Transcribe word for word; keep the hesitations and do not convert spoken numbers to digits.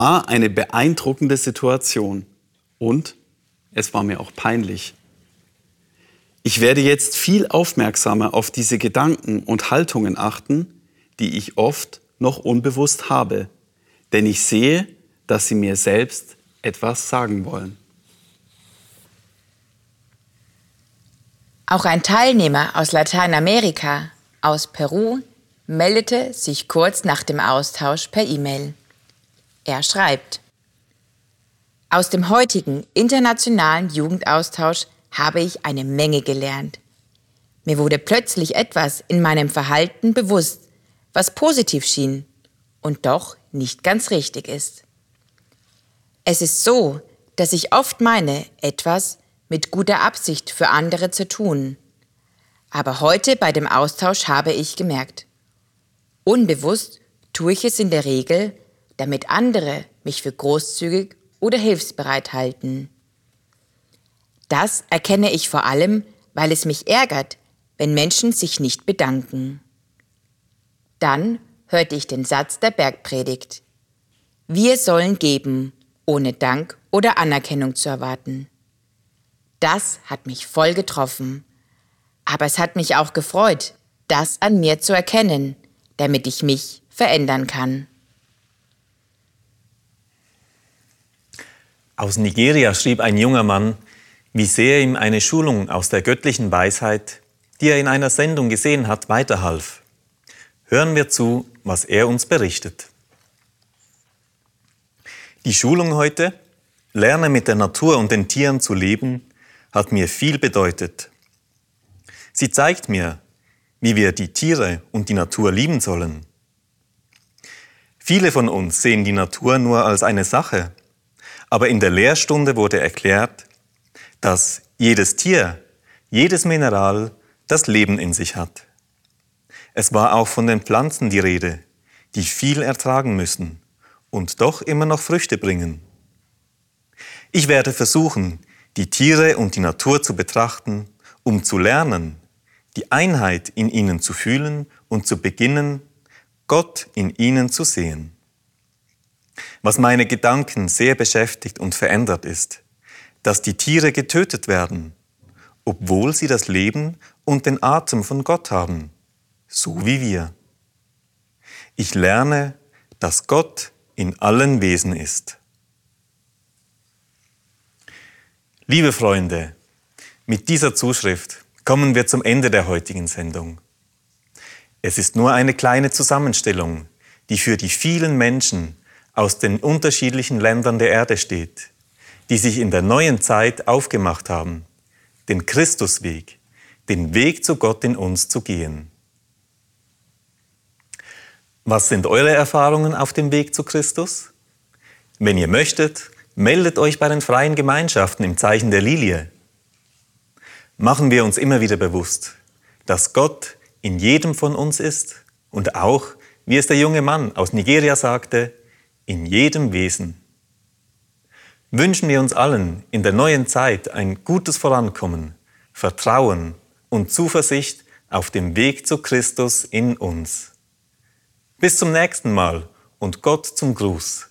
war eine beeindruckende Situation und es war mir auch peinlich. Ich werde jetzt viel aufmerksamer auf diese Gedanken und Haltungen achten, die ich oft noch unbewusst habe, denn ich sehe, dass sie mir selbst etwas sagen wollen. Auch ein Teilnehmer aus Lateinamerika, aus Peru, meldete sich kurz nach dem Austausch per E-Mail. Er schreibt: Aus dem heutigen internationalen Jugendaustausch habe ich eine Menge gelernt. Mir wurde plötzlich etwas in meinem Verhalten bewusst, was positiv schien und doch nicht ganz richtig ist. Es ist so, dass ich oft meine, etwas mit guter Absicht für andere zu tun. Aber heute bei dem Austausch habe ich gemerkt, unbewusst tue ich es in der Regel, damit andere mich für großzügig oder hilfsbereit halten. Das erkenne ich vor allem, weil es mich ärgert, wenn Menschen sich nicht bedanken. Dann hörte ich den Satz der Bergpredigt: Wir sollen geben, ohne Dank oder Anerkennung zu erwarten. Das hat mich voll getroffen. Aber es hat mich auch gefreut, das an mir zu erkennen, damit ich mich verändern kann. Aus Nigeria schrieb ein junger Mann, wie sehr ihm eine Schulung aus der göttlichen Weisheit, die er in einer Sendung gesehen hat, weiterhalf. Hören wir zu, was er uns berichtet. Die Schulung heute, Lerne mit der Natur und den Tieren zu leben, hat mir viel bedeutet. Sie zeigt mir, wie wir die Tiere und die Natur lieben sollen. Viele von uns sehen die Natur nur als eine Sache, aber in der Lehrstunde wurde erklärt, dass jedes Tier, jedes Mineral das Leben in sich hat. Es war auch von den Pflanzen die Rede, die viel ertragen müssen und doch immer noch Früchte bringen. Ich werde versuchen, die Tiere und die Natur zu betrachten, um zu lernen, die Einheit in ihnen zu fühlen und zu beginnen, Gott in ihnen zu sehen. Was meine Gedanken sehr beschäftigt und verändert ist, dass die Tiere getötet werden, obwohl sie das Leben und den Atem von Gott haben, so wie wir. Ich lerne, dass Gott in allen Wesen ist. Liebe Freunde, mit dieser Zuschrift kommen wir zum Ende der heutigen Sendung. Es ist nur eine kleine Zusammenstellung, die für die vielen Menschen aus den unterschiedlichen Ländern der Erde steht, die sich in der neuen Zeit aufgemacht haben, den Christusweg, den Weg zu Gott in uns zu gehen. Was sind eure Erfahrungen auf dem Weg zu Christus? Wenn ihr möchtet, meldet euch bei den freien Gemeinschaften im Zeichen der Lilie. Machen wir uns immer wieder bewusst, dass Gott in jedem von uns ist und auch, wie es der junge Mann aus Nigeria sagte, in jedem Wesen. Wünschen wir uns allen in der neuen Zeit ein gutes Vorankommen, Vertrauen und Zuversicht auf dem Weg zu Christus in uns. Bis zum nächsten Mal und Gott zum Gruß.